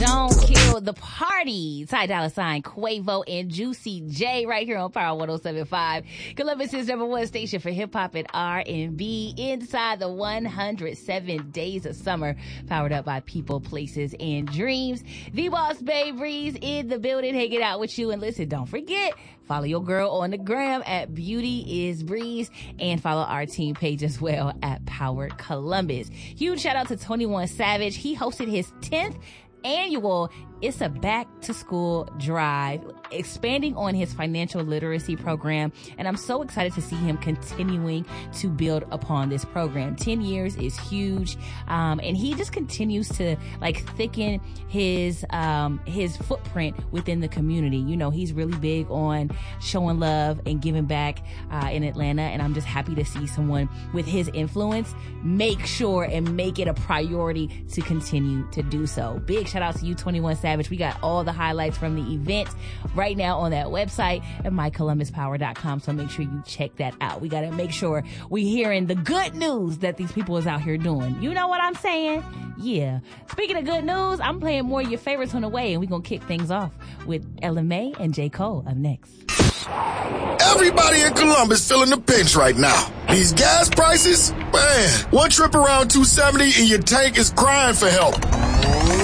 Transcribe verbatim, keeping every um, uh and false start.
Don't kill the party. Ty Dolla Sign, Quavo, and Juicy J right here on Power one oh seven point five. Columbus's number one station for hip hop and R and B inside the one hundred seven days of summer. Powered up by people, places, and dreams. The Boss Babe Breeze in the building, hanging out with you. And listen, don't forget, follow your girl on the gram at Beauty is Breeze and follow our team page as well at Powered Columbus. Huge shout out to twenty-one Savage. He hosted his tenth annual It's a Back to School Drive, expanding on his financial literacy program. And I'm so excited to see him continuing to build upon this program. ten years is huge. Um, and he just continues to like thicken his, um, his footprint within the community. You know, he's really big on showing love and giving back, uh, in Atlanta. And I'm just happy to see someone with his influence make sure and make it a priority to continue to do so. Big shout out to you, twenty-one Savage. We got all the highlights from the event right now on that website at my columbus power dot com. So make sure you check that out. We got to make sure we hearing the good news that these people is out here doing. You know what I'm saying? Yeah. Speaking of good news, I'm playing more of your favorites on the way, and we're going to kick things off with Ella Mai and J. Cole up next. Everybody in Columbus feeling the pinch right now. These gas prices, man, one trip around two seventy and your tank is crying for help.